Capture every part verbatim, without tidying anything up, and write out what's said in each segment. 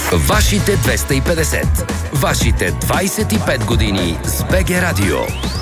Вашите двеста и петдесет. Вашите двайсет и пет години с БГ Радио.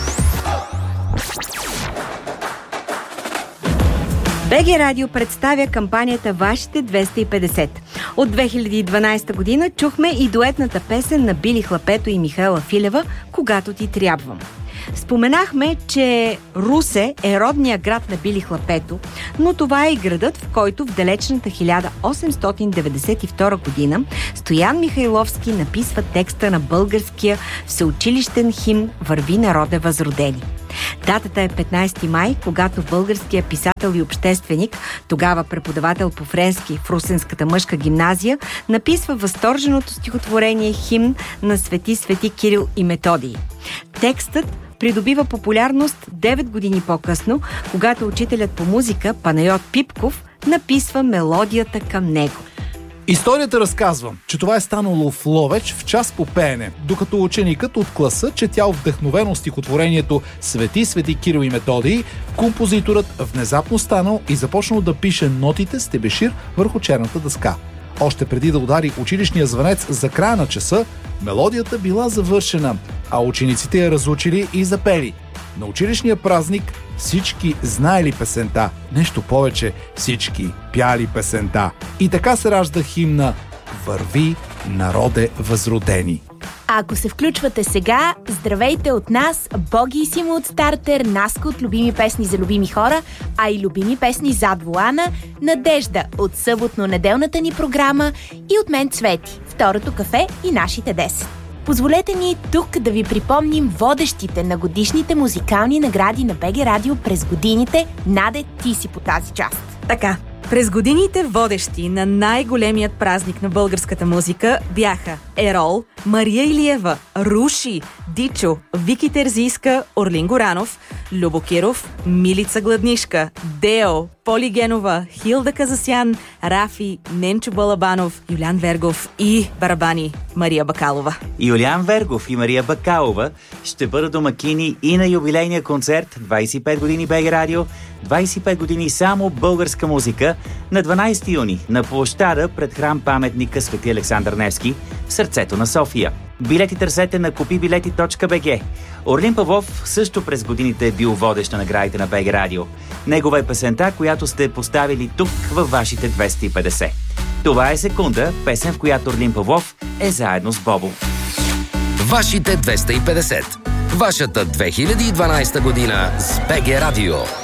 БГ Радио представя кампанията Вашите двеста и петдесет. От две хиляди и дванайсета година чухме и дуетната песен на Били Хлапето и Михаела Филева "Когато ти трябвам". Споменахме, че Русе е родният град на Били Хлапето, но това е и градът, в който в далечната хиляда осемстотин деветдесет и втора година Стоян Михайловски написва текста на българския всеучилищен химн "Върви, народе възродени". Датата е петнайсети май, когато българският писател и общественик, тогава преподавател по френски в Русенската мъжка гимназия, написва възторженото стихотворение "Химн на свети свети Кирил и Методий". Текстът придобива популярност девет години по-късно, когато учителят по музика Панайот Пипков написва мелодията към него. Историята разказва, че това е станало в Ловеч в час по пеене, докато ученикът от класа четял вдъхновено стихотворението "Свети, свети Кирил и Методий", композиторът внезапно станал и започнал да пише нотите с тебешир върху черната дъска. Още преди да удари училищния звънец за края на часа, мелодията била завършена, а учениците я разучили и запели. На училищния празник всички знаели песента, нещо повече, всички пяли песента. И така се ражда химна "Върви, народе възродени". А ако се включвате сега, здравейте от нас, Боги и Симо от Стартер, Наска от любими песни за любими хора, а и любими песни зад волана, Надежда от съботно-неделната ни програма и от мен Цвети, второто кафе и нашите десет. Позволете ни тук да ви припомним водещите на годишните музикални награди на БГ Радио през годините. Наде, ти си по тази част. Така, през годините водещи на най-големият празник на българската музика бяха Ерол, Мария Илиева, Руши, Дичо, Вики Терзийска, Орлин Горанов, Любо Киров, Милица Гладнишка, Део, Поли Генова, Хилда Казасян, Рафи, Ненчо Балабанов, Юлян Вергов и барабани Мария Бакалова. Юлян Вергов и Мария Бакалова ще бъдат домакини и на юбилейния концерт двайсет и пет години БГ Радио, двайсет и пет години само българска музика на дванайсети юни на площада пред храм паметника Свети Александър Невски в сърцето на София. Билети търсете на купи билети точка би джи. Орлин Павлов също през годините е бил водещ на наградите на БГ Радио. Негова е песента, която сте поставили тук във вашите двеста и петдесет. Това е "Секунда", песен, в която Орлин Павлов е заедно с Бобо. Вашите двеста и петдесет. Вашата две хиляди и дванайсета година с БГ Радио.